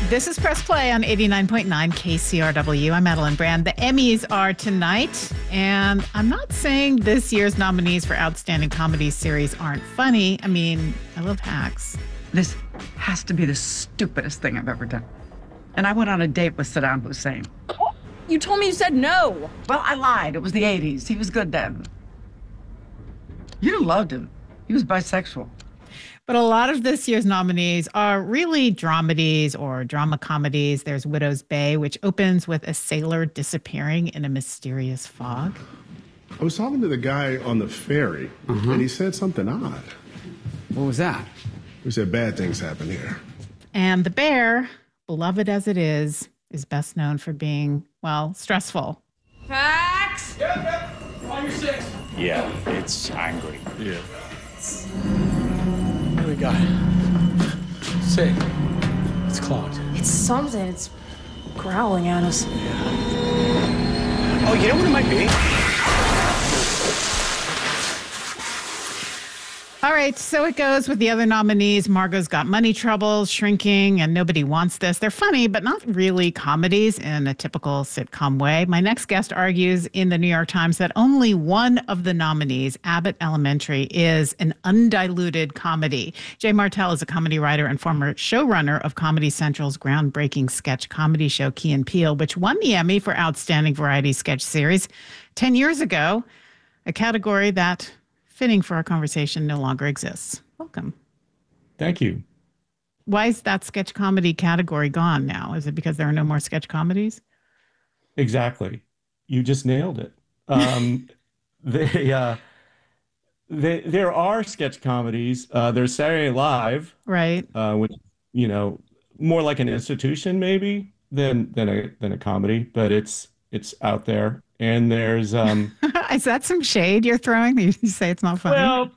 This is Press Play on 89.9 KCRW. I'm Madeline Brand. The Emmys are tonight, and I'm not saying this year's nominees for Outstanding Comedy Series aren't funny. I mean, I love Hacks. This has to be the stupidest thing I've ever done. And I went on a date with Saddam Hussein. You told me you said no. Well, I lied. It was the 80s. He was good then. You loved him. He was bisexual. But a lot of this year's nominees are really dramedies or drama comedies. There's Widow's Bay, which opens with a sailor disappearing in a mysterious fog. I was talking to the guy on the ferry, and he said something odd. What was that? He said bad things happen here. And The Bear, beloved as it is best known for being, well, stressful. Hacks! Yep. On your six. Yeah, it's angry. Yeah. What do we got? Say, it's clogged. It's something. It's growling at us. Oh, you know what it might be? All right, so it goes with the other nominees. Margot's Got Money Troubles, Shrinking, and Nobody Wants This. They're funny, but not really comedies in a typical sitcom way. My next guest argues in the New York Times that only one of the nominees, Abbott Elementary, is an undiluted comedy. Jay Martell is a comedy writer and former showrunner of Comedy Central's groundbreaking sketch comedy show Key and Peele, which won the Emmy for Outstanding Variety Sketch Series 10 years ago, a category that, fitting for our conversation, no longer exists. Welcome. Thank you. Why is that sketch comedy category gone now? Is it because there are no more sketch comedies? Exactly. You just nailed it. There are sketch comedies. There's Saturday Night Live, right? Which, more like an institution maybe than a comedy, but it's out there. And there's is that some shade you're throwing? You say it's not funny? Well,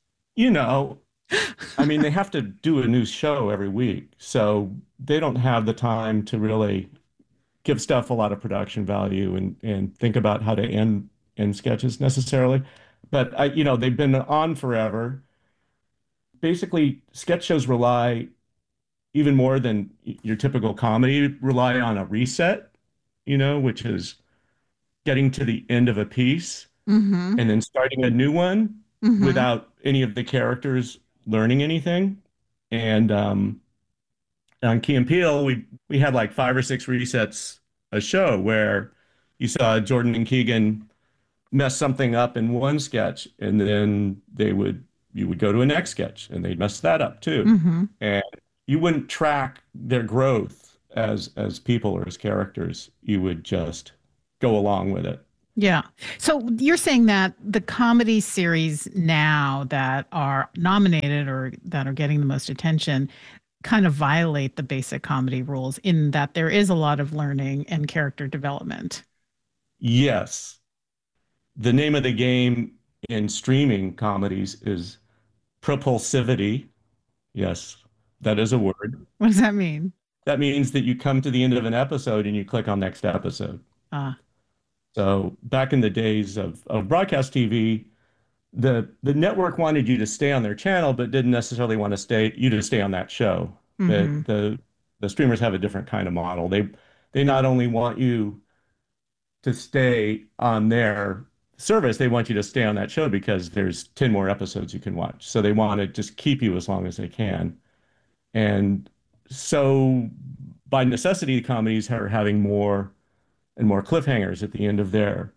I mean, they have to do a new show every week, so they don't have the time to really give stuff a lot of production value and think about how to end sketches necessarily. But they've been on forever. Basically, sketch shows rely, even more than your typical comedy, rely on a reset, which is getting to the end of a piece and then starting a new one without any of the characters learning anything. And on Key and Peele, we had like 5 or 6 resets a show where you saw Jordan and Keegan mess something up in one sketch, and then you would go to a next sketch and they'd mess that up too. And you wouldn't track their growth as people or as characters. You would just go along with it. Yeah. So you're saying that the comedy series now that are nominated or that are getting the most attention kind of violate the basic comedy rules in that there is a lot of learning and character development. Yes. The name of the game in streaming comedies is propulsivity. Yes, that is a word. What does that mean? That means that you come to the end of an episode and you click on next episode. So back in the days of broadcast TV, the network wanted you to stay on their channel, but didn't necessarily want you to stay on that show. The streamers have a different kind of model. They not only want you to stay on their service, they want you to stay on that show because there's 10 more episodes you can watch. So they want to just keep you as long as they can. And so by necessity, comedies are having more and more cliffhangers at the end of their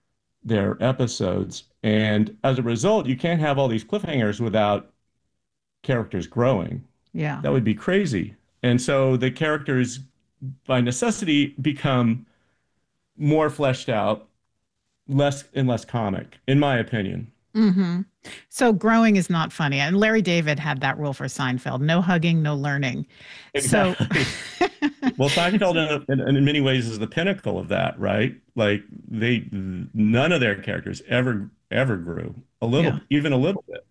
episodes. And as a result, you can't have all these cliffhangers without characters growing. Yeah. That would be crazy. And so the characters, by necessity, become more fleshed out, less and less comic, in my opinion. So growing is not funny. And Larry David had that rule for Seinfeld: no hugging, no learning. Exactly. So well, Seinfeld in many ways is the pinnacle of that, right? Like none of their characters ever grew even a little bit.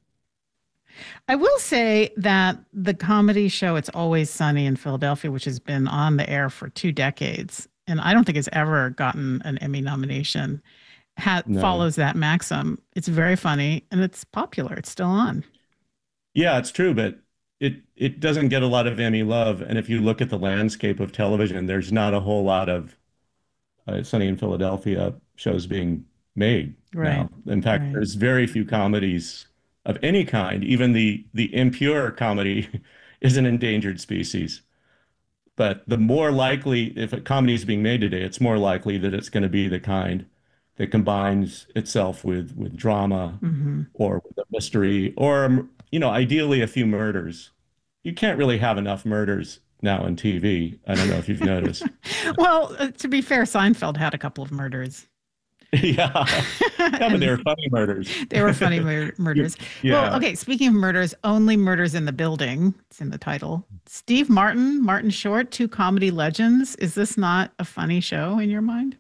I will say that the comedy show It's Always Sunny in Philadelphia, which has been on the air for 2 decades, and I don't think it's ever gotten an Emmy nomination, follows that maxim. It's very funny and it's popular. It's still on. Yeah, it's true, but it doesn't get a lot of Emmy love. And if you look at the landscape of television, there's not a whole lot of Sunny in Philadelphia shows being made Right. now. In fact, Right. there's very few comedies of any kind. Even the impure comedy is an endangered species. But the more likely, if a comedy is being made today, it's more likely that it's going to be the kind that combines itself with drama Hmm. or with a mystery or, ideally a few murders. You can't really have enough murders now on TV. I don't know if you've noticed. Well, to be fair, Seinfeld had a couple of murders. Yeah. Yeah, but they were funny murders. They were funny murders. Yeah. Well, okay, speaking of murders, Only Murders in the Building, it's in the title. Steve Martin, Martin Short, two comedy legends. Is this not a funny show in your mind?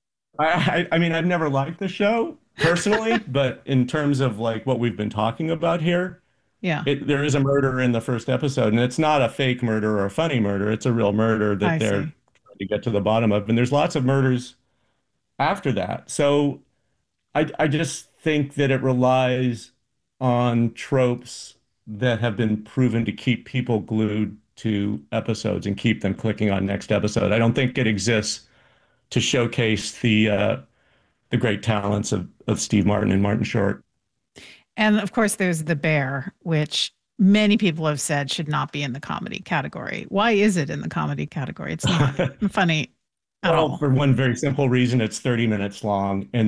I mean, I've never liked the show personally, but in terms of like what we've been talking about here, Yeah, there is a murder in the first episode, and it's not a fake murder or a funny murder. It's a real murder that I they're see. trying to get to the bottom of. And there's lots of murders after that. So I just think that it relies on tropes that have been proven to keep people glued to episodes and keep them clicking on next episode. I don't think it exists to showcase the great talents of Steve Martin and Martin Short. And of course, there's The Bear, which many people have said should not be in the comedy category. Why is it in the comedy category? It's not funny at Well, all. for one very simple reason, it's 30 minutes long, and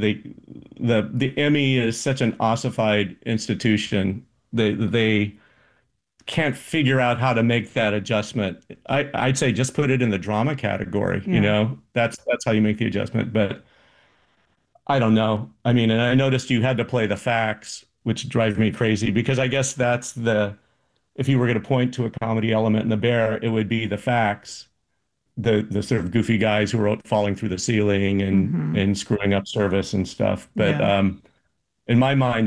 the Emmy is such an ossified institution. They can't figure out how to make that adjustment. I'd say just put it in the drama category. Yeah. That's how you make the adjustment. But I don't know. I mean, and I noticed you had to play the facts, which drives me crazy because I guess that's if you were going to point to a comedy element in The Bear, it would be the facts, the sort of goofy guys who were falling through the ceiling and screwing up service and stuff. But Yeah. in my mind,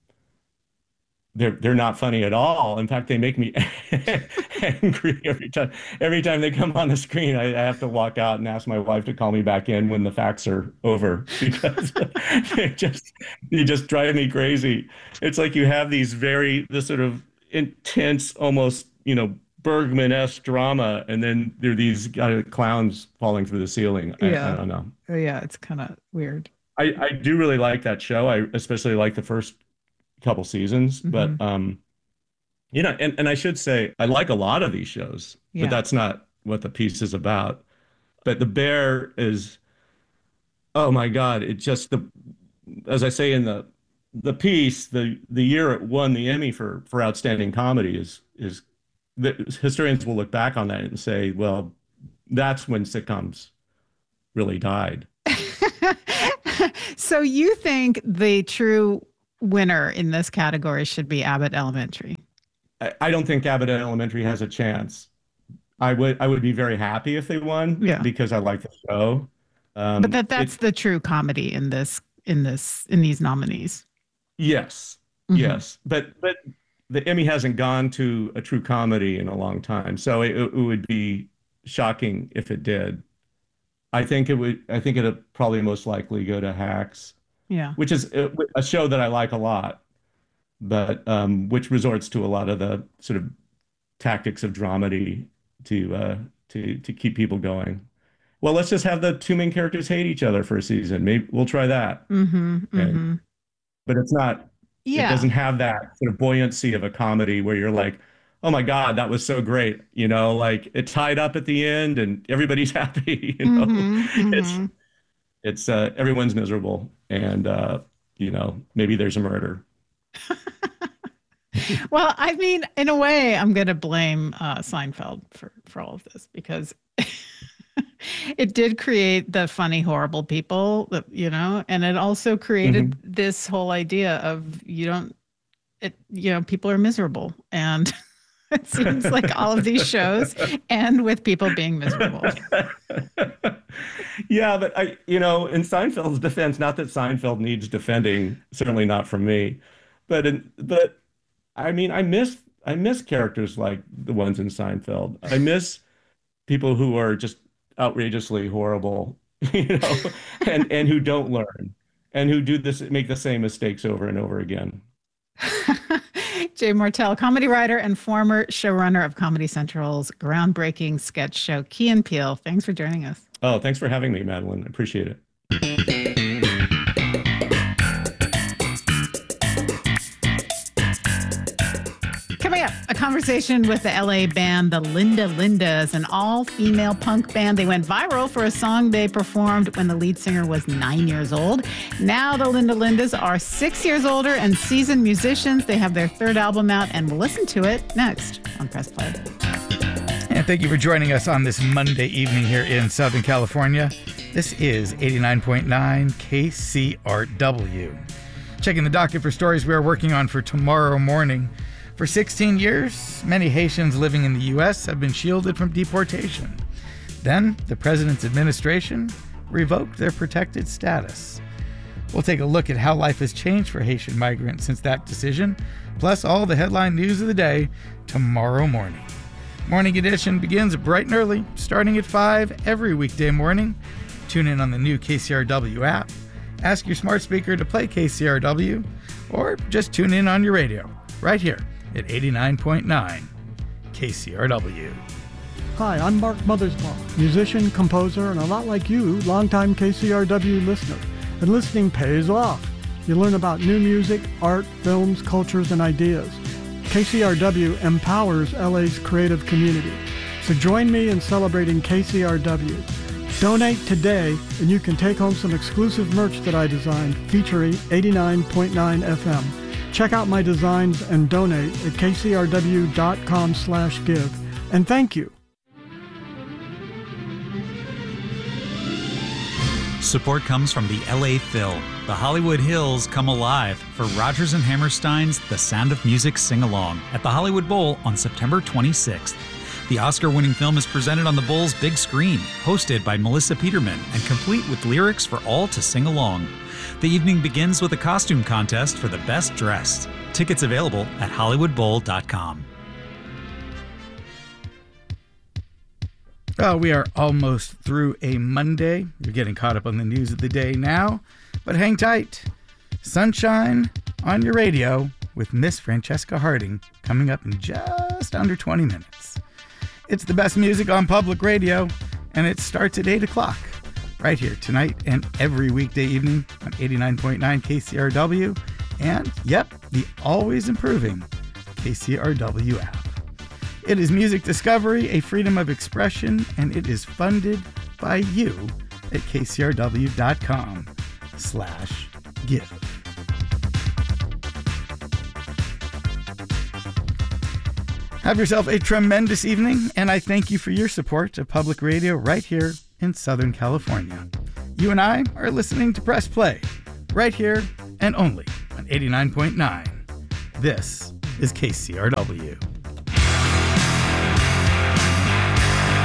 they're not funny at all. In fact, they make me angry every time. Every time they come on the screen, I have to walk out and ask my wife to call me back in when the facts are over because they just drive me crazy. It's like you have this sort of intense, almost, Bergman-esque drama, and then there are these clowns falling through the ceiling. I don't know. Oh, yeah, it's kind of weird. I do really like that show. I especially like the first couple seasons, but and I should say I like a lot of these shows, Yeah. but that's not what the piece is about. But The Bear is, oh my God, it just as I say in the piece, the year it won the Emmy for outstanding comedy is the historians will look back on that and say, well, that's when sitcoms really died. So you think the true winner in this category should be Abbott Elementary? I don't think Abbott Elementary has a chance. I would be very happy if they won, Yeah. because I like the show. But that's the true comedy in these nominees. Yes, Mhm. yes, but the Emmy hasn't gone to a true comedy in a long time, so it would be shocking if it did. I think it would. I think it'd probably most likely go to Hacks, Yeah. which is a show that I like a lot, but which resorts to a lot of the sort of tactics of dramedy to keep people going. Well, let's just have the two main characters hate each other for a season. Maybe we'll try that. Mm-hmm. Okay. Mm-hmm. But it's not. It Yeah. doesn't have that sort of buoyancy of a comedy where you're like, oh my God, that was so great. Like it tied up at the end and everybody's happy. Mhm, mhm. It's everyone's miserable and maybe there's a murder. Well, I mean, in a way, I'm going to blame Seinfeld for all of this because it did create the funny, horrible people, and it also created this whole idea of people are miserable. And it seems like all of these shows end with people being miserable. Yeah, but in Seinfeld's defense, not that Seinfeld needs defending, certainly not from me, but I mean, I miss characters like the ones in Seinfeld. I miss people who are just outrageously horrible, and who don't learn and who make the same mistakes over and over again. Jay Martell, comedy writer and former showrunner of Comedy Central's groundbreaking sketch show, Key and Peele. Thanks for joining us. Oh, thanks for having me, Madeline. I appreciate it. Coming up, a conversation with the LA band, the Linda Lindas, an all-female punk band. They went viral for a song they performed when the lead singer was 9 years old. Now the Linda Lindas are 6 years older and seasoned musicians. They have their third album out, and we'll listen to it next on Press Play. And thank you for joining us on this Monday evening here in Southern California. This is 89.9 KCRW. Checking the docket for stories we are working on for tomorrow morning. For 16 years, many Haitians living in the U.S. have been shielded from deportation. Then, the president's administration revoked their protected status. We'll take a look at how life has changed for Haitian migrants since that decision, plus all the headline news of the day tomorrow morning. Morning Edition begins bright and early, starting at 5 every weekday morning. Tune in on the new KCRW app. Ask your smart speaker to play KCRW, or just tune in on your radio, right here at 89.9 KCRW. Hi, I'm Mark Mothersbaugh, musician, composer, and a lot like you, longtime KCRW listener. And listening pays off. You learn about new music, art, films, cultures, and ideas. KCRW empowers LA's creative community. So join me in celebrating KCRW. Donate today, and you can take home some exclusive merch that I designed featuring 89.9 FM. Check out my designs and donate at kcrw.com/give. And thank you. Support comes from the LA Phil. The Hollywood Hills come alive for Rodgers and Hammerstein's The Sound of Music Sing-Along at the Hollywood Bowl on September 26th. The Oscar-winning film is presented on the Bowl's big screen, hosted by Melissa Peterman, and complete with lyrics for all to sing along. The evening begins with a costume contest for the best dressed. Tickets available at hollywoodbowl.com. Well, we are almost through a Monday. You're getting caught up on the news of the day now, but hang tight. Sunshine on your radio with Miss Francesca Harding coming up in just under 20 minutes. It's the best music on public radio, and it starts at 8 o'clock. Right here tonight and every weekday evening on 89.9 KCRW and, yep, the always improving KCRW app. It is music discovery, a freedom of expression, and it is funded by you at kcrw.com/give. Have yourself a tremendous evening, and I thank you for your support of public radio right here in Southern California. You and I are listening to Press Play, right here and only on 89.9. This is KCRW.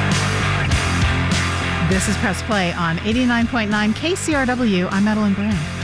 This is Press Play on 89.9 KCRW. I'm Madeline Brown.